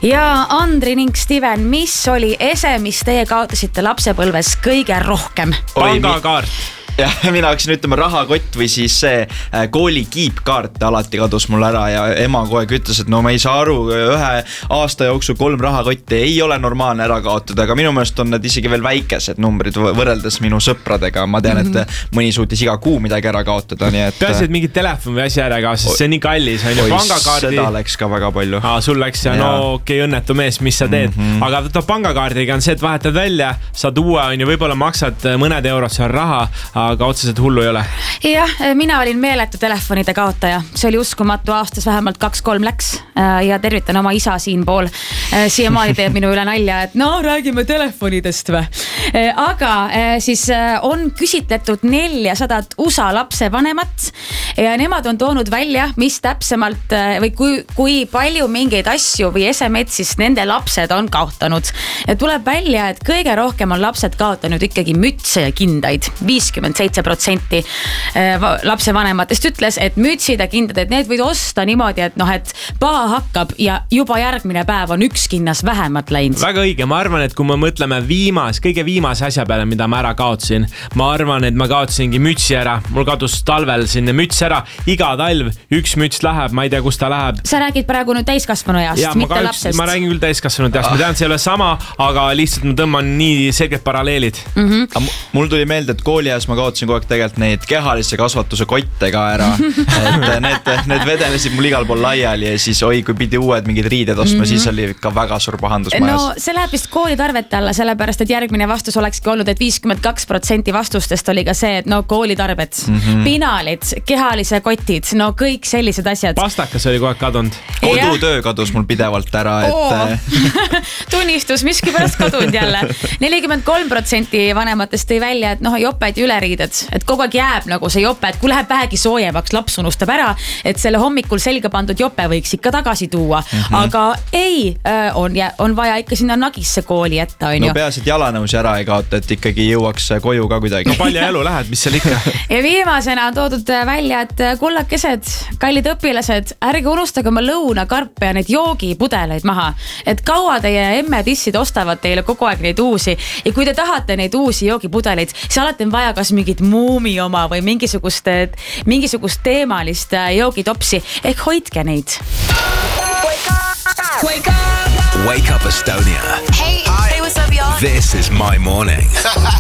Ja Andri ning Steven, mis oli ese, mis teie kaotasite lapsepõlves kõige rohkem? Pangakaart. Ja mina hakkasin ütlema rahakott või siis see kooli kiipkaart alati kadus mul ära ja ema kogu aeg ütles, et no ma ei saa aru, ühe aasta jooksul 3 rahakotti ei ole normaalne ära kaotada, aga minu meelest on need isegi veel väikesed numbrid võrreldes minu sõpradega. Ma tean, et mõni suutis iga kuu midagi ära kaotada, nii et... Peaasi, et mingid telefon või asi ära ka, sest see on nii kallis. Pangakaardi... Seda läks ka väga palju. Sul läks ja no okei, õnnetu mees, mis sa teed. Aga pangakaardiga on see, et vahetad välja, saad uue, võib-olla maksad mõned eurod seal raha, aga otseselt hullu ei ole. Jah, mina olin meeletu telefonide kaotaja. See oli uskumatu, aastas vähemalt 2-3 läks ja tervitan oma isa siin pool. Siiamaani teeb minu üle nalja, et no räägime telefonidest või. Aga siis on küsitletud 400 USA lapsevanemat ja nemad on toonud välja, mis täpsemalt või kui palju mingeid asju või esemed siis nende lapsed on kaotanud. Tuleb välja, et kõige rohkem on lapsed kaotanud ikkagi mütse ja kindaid. 57% lapsevanematest ütles, et mütsid ja kindad, et need võid osta niimoodi, et et paha hakkab ja juba järgmine päev on üks kinnas vähemalt läinud. Väga õige, ma arvan, et kui me mõtleme kõige viimase asja peale, mida ma ära kaotsin, ma arvan, et ma kaotsingi mütsi ära. Mul kadus talvel sinna müts ära, iga talv üks müts läheb, ma ei tea, kus ta läheb. Sa räägid praegu nüüd täiskasvanu east, mitte lapsest. Ma räägin küll täiskasvanu east, ma tean, see ei ole sama, aga lihtsalt ma tõmban nii selged paralleelid. Mul tuli meelde, et koolias ma kaotsin kogu aeg tegelikult neid kehalise kasvatuse kotte ka ära, et need vedenesid mul igal pool laiali ja siis kui pidi uued mingid riided ostma, siis oli ka väga suur pahandus majas. No see läheb vist koolitarvete alla, sellepärast, et järgmine vastus olekski olnud, et 52% vastustest oli ka see, et koolitarbed, pinalid, kehalise kotid, kõik sellised asjad. Pastakas oli kogu aeg kadunud. Kodutöö kadus mul pidevalt ära, et... Tunnistus, miski pärast kadunud jälle. 43% vanematest tõi välja, et joped ja üleriided, et kogu aeg jääb see jope, et kui läheb vähegi soojemaks, laps unustab ära, et selle hommikul selga pandud jope võiks ikka tagasi tuua. Aga ei, on vaja ikka sinna nagisse kooli jätta, on ju. No peas, et jalanõus ära ei kaota, et ikkagi jõuaks koju ka kuidagi. No palja elu lähed, mis seal ikka. Ja viimasena on toodud välja, et kullakesed, kallid õpilased, ärge unustage oma lõunakarpe ja need joogipudeleid maha. Et kaua teie emme-tissid ostavad teile kogu aeg neid uusi ja kui te tahate neid uusi joogipudeleid, siis alati on vaja kas mingit muumi oma või mingisugust teemalist joogitopsi. Ehk hoidke neid. Wake up Estonia. Hey, what's up, y'all? This is my morning.